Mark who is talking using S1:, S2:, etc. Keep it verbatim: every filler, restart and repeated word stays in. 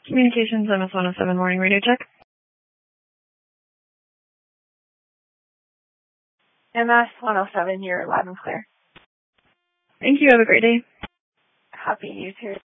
S1: Communications, M S one oh seven morning radio check.
S2: M S one oh seven, you're loud and clear.
S1: Thank you. Have a great day.
S2: Happy you too.